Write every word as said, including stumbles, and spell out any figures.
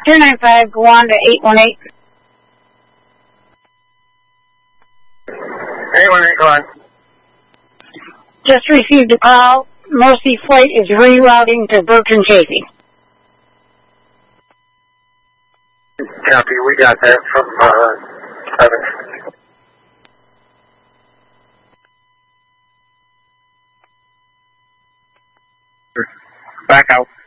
two nine five, go on to eight one eight. eight one eight, go on. Just received a call. Mercy Flight is rerouting to Bertrand Chafee. Copy, we got that from uh, Evan. Back out.